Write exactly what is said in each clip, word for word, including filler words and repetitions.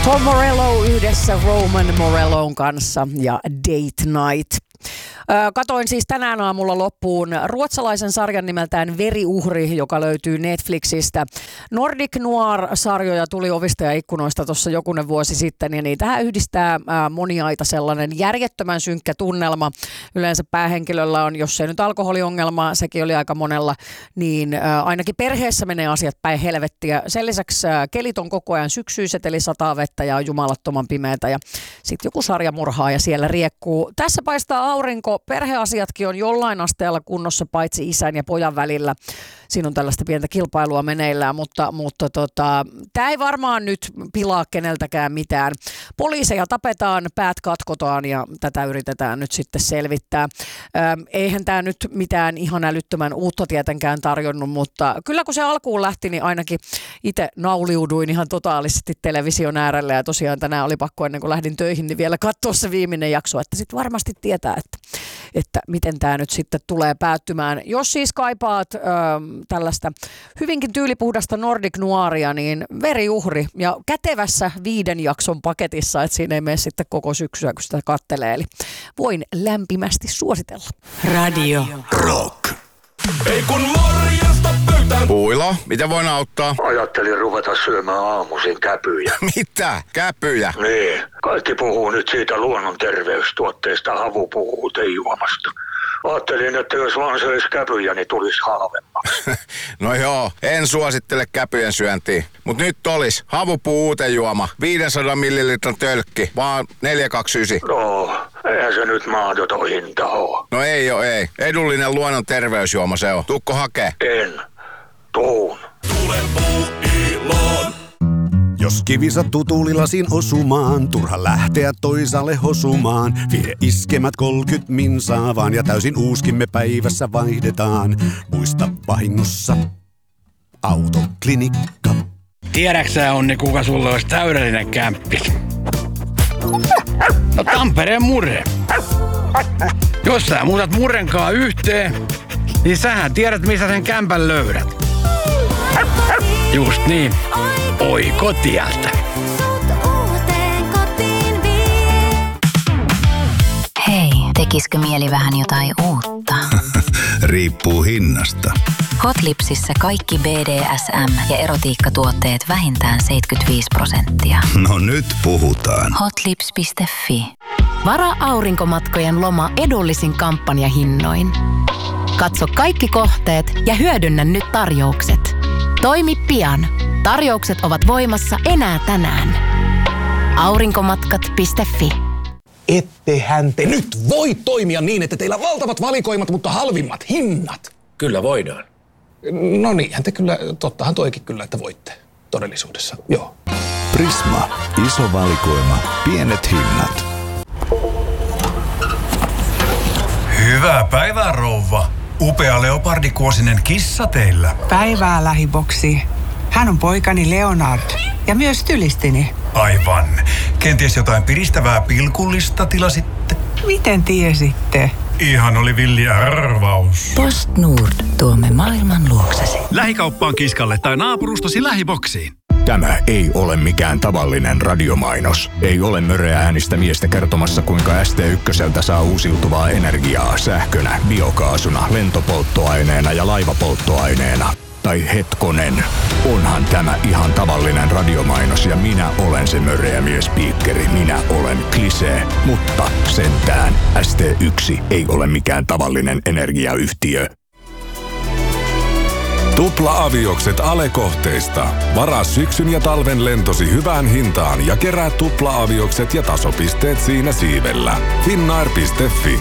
Tom Morello yhdessä Roman Morellon kanssa ja Date Night. Katoin siis tänään aamulla loppuun ruotsalaisen sarjan nimeltään Veriuhri, joka löytyy Netflixistä. Nordic Noir-sarjoja tuli ovista ja ikkunoista tuossa jokunen vuosi sitten, ja niitähän yhdistää moniaita sellainen järjettömän synkkä tunnelma. Yleensä päähenkilöllä on, jos ei nyt alkoholiongelmaa, sekin oli aika monella, niin ainakin perheessä menee asiat päin helvettiä. Sen lisäksi kelit on koko ajan syksyiset, eli sataa vettä ja on jumalattoman pimeätä, ja sitten joku sarjamurhaa ja siellä riekkuu. Tässä paistaa aurinko. Perheasiatkin on jollain asteella kunnossa paitsi isän ja pojan välillä. Siinä on tällaista pientä kilpailua meneillään, mutta, mutta tota, tämä ei varmaan nyt pilaa keneltäkään mitään. Poliiseja tapetaan, päät katkotaan ja tätä yritetään nyt sitten selvittää. Ähm, eihän tämä nyt mitään ihan älyttömän uutta tietenkään tarjonnut, mutta kyllä kun se alkuun lähti, niin ainakin itse nauliuduin ihan totaalisesti television äärelle. Ja tosiaan tänään oli pakko ennen kuin lähdin töihin, niin vielä katsoa se viimeinen jakso, että sitten varmasti tietää, että, että miten tämä nyt sitten tulee päättymään. Jos siis kaipaat ähm, tällaista hyvinkin tyylipuhdasta Nordic Noiria, niin Veriuhri ja kätevässä viiden jakson paketissa, että siinä ei mene sitten koko syksyä, kun sitä kattelee. Eli voin lämpimästi suositella. Radio Rock. Ei kun morjesta pöytään. Puilo, miten voin auttaa? Ajattelin ruveta syömään aamuisin käpyjä. Mitä? Käpyjä? Niin. Kaikki puhuu nyt siitä luonnon terveystuotteesta havupuutejuomasta. Ajattelin, että jos vaan söisi käpyjä, niin tulisi halvemmaksi. No joo, en suosittele käpyjen syöntiä. Mut nyt olis havupuuutejuoma, viisisataa millilitran tölkki, vaan neljä kaksikymmentäyhdeksän. No, eihän se nyt mahdoton hinta oo. No ei oo, ei. Edullinen luonnon terveysjuoma se on. Tuukko hakee? En. Tuun. Tule Puuiloon. Jos kivi sattuu tuulilasiin osumaan, turha lähteä toisaalle hosumaan. Vie iskemät kolkyt minsaa vaan ja täysin uuskimme päivässä vaihdetaan. Muista vahingossa autoklinikka. Tiedäksä Onni, kuka sulle olisi täydellinen kämppis? No Tampereen Murre. Jos sä muutat Murrenkaan yhteen, niin sähän tiedät, missä sen kämpän löydät. Just niin. Oikotieltä. Hei, tekisikö mieli vähän jotain uutta? Riippuu hinnasta. Hotlipsissä kaikki B D S M- ja erotiikkatuotteet vähintään seitsemänkymmentäviisi prosenttia. No nyt puhutaan. Hotlips piste fi. Varaa aurinkomatkojen loma edullisin kampanjahinnoin. Katso kaikki kohteet ja hyödynnä nyt tarjoukset. Toimi pian. Tarjoukset ovat voimassa enää tänään. aurinkomatkat piste fi. Ettehän te nyt voi toimia niin, että teillä on valtavat valikoimat, mutta halvimmat hinnat. Kyllä voidaan. No niinhän te kyllä, tottahan toikin kyllä, että voitte todellisuudessa, joo. Prisma. Iso valikoima. Pienet hinnat. Hyvää päivää, rouva. Upea leopardikuosinen kissa teillä. Päivää, lähiboksi. Hän on poikani Leonard ja myös stylistini. Aivan. Kenties jotain piristävää pilkullista tilasitte? Miten tiesitte? Ihan oli villi arvaus. Post Nord. Tuomme maailman luoksesi. Lähikauppaan kiskalle tai naapurustasi lähiboksiin. Tämä ei ole mikään tavallinen radiomainos. Ei ole möröä äänistä miestä kertomassa, kuinka S T ykköseltä saa uusiutuvaa energiaa sähkönä, biokaasuna, lentopolttoaineena ja laivapolttoaineena. Tai hetkonen, onhan tämä ihan tavallinen radiomainos ja minä olen se möröä miespiikkeri. Minä olen Klisee, mutta sentään S T yksi ei ole mikään tavallinen energiayhtiö. Tupla-aviokset Ale-kohteista. Varaa syksyn ja talven lentosi hyvään hintaan ja kerää tupla-aviokset ja tasopisteet siinä siivellä. finnair piste fi.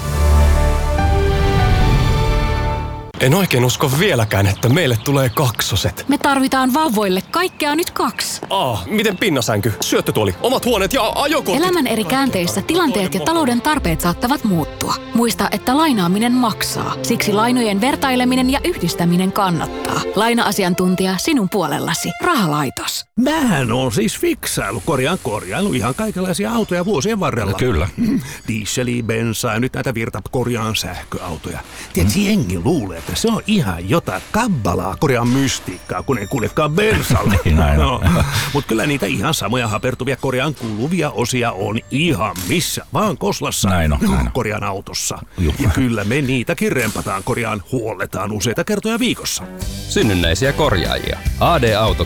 En oikein usko vieläkään, että meille tulee kaksoset. Me tarvitaan vauvoille kaikkea nyt kaksi. Aa, miten pinnasänky, syöttötuoli, omat huoneet ja ajokortit. Elämän eri käänteissä tilanteet ja talouden tarpeet saattavat muuttua. Muista, että lainaaminen maksaa. Siksi lainojen vertaileminen ja yhdistäminen kannattaa. Laina-asiantuntija sinun puolellasi. Rahalaitos. Mähän on siis fiksailu, korjaan korjailu ihan kaikenlaisia autoja vuosien varrella. No kyllä. Dieseliä, bensaa ja nyt näitä virta korjaan sähköautoja. Tiedätkö, jengi luulee, että se on ihan jotain kabbalaa, korjaan mystiikkaa, kun ei kuljekaan bensalla. no, mutta kyllä niitä ihan samoja hapertuvia korjaan kuuluvia osia on ihan missä vaan Koslassa, näin on, näin on. korjaan autossa. Juh. Ja kyllä me niitäkin rempataan, korjaan huolletaan useita kertoja viikossa. Synnynnäisiä korjaajia. A D Auto